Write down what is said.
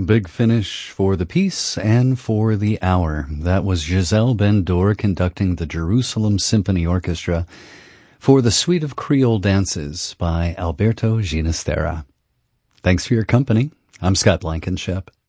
Big finish for the piece and for the hour. That was Giselle Ben-Dor conducting the Jerusalem Symphony Orchestra for the Suite of Creole Dances by Alberto Ginastera. Thanks for your company. I'm Scott Blankenship.